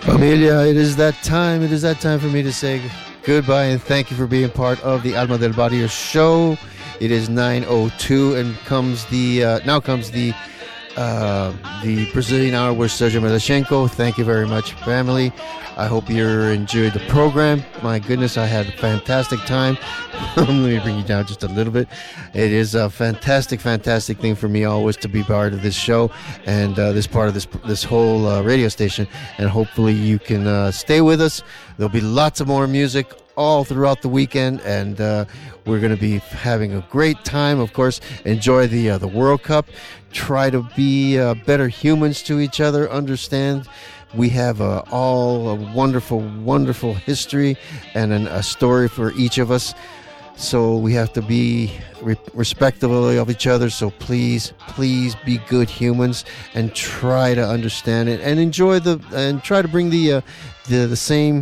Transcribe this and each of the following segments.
Familia, it is that time. It is that time for me to say goodbye and thank you for being part of the Alma del Barrio show. It is 9:02 and now comes the Brazilian hour with Sergio Milashenko. Thank you very much, family. I hope you enjoyed the program. My goodness, I had a fantastic time. Let me bring you down just a little bit. It is a fantastic thing for me always to be part of this show and this part of this whole radio station. And hopefully you can stay with us. There'll be lots of more music all throughout the weekend, and we're going to be having a great time. Of course, enjoy the World Cup. Try to be better humans to each other. Understand we have all a wonderful history and a story for each of us. So we have to be respectful of each other. So please be good humans and try to understand it and enjoy and try to bring the same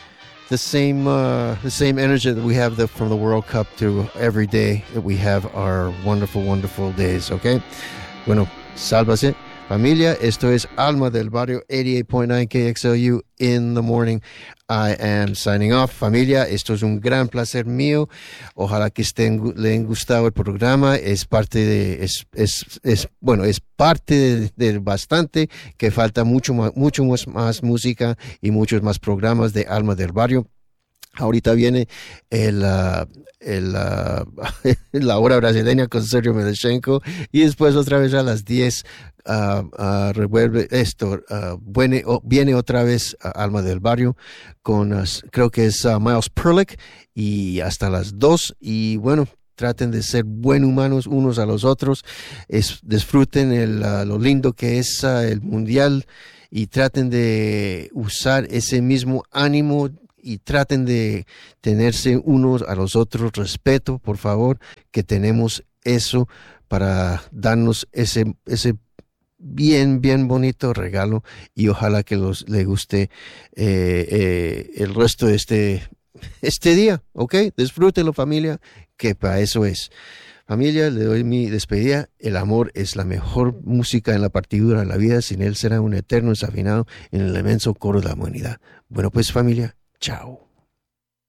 energy that we have from the World Cup to every day that we have our wonderful days. Okay. Bueno, sálvase. Familia, esto es Alma del Barrio 88.9 KXLU in the morning. I am signing off. Familia, esto es un gran placer mío. Ojalá que le haya gustado el programa. Es parte de bastante, que falta mucho más música y muchos más programas de Alma del Barrio. Ahorita viene la hora brasileña con Sergio Milashenko y después otra vez a las 10 revuelve esto. Viene otra vez Alma del Barrio con creo que es Miles Perlick y hasta las 2 y bueno, traten de ser buen humanos unos a los otros, disfruten lo lindo que es el mundial y traten de usar ese mismo ánimo y traten de tenerse unos a los otros respeto, por favor, que tenemos eso para darnos ese bien bonito regalo y ojalá que le guste el resto de este día, ¿ok? Disfrútenlo, familia, que para eso es. Familia, le doy mi despedida. El amor es la mejor música en la partidura de la vida. Sin él será un eterno desafinado en el inmenso coro de la humanidad. Bueno, pues, familia, chao.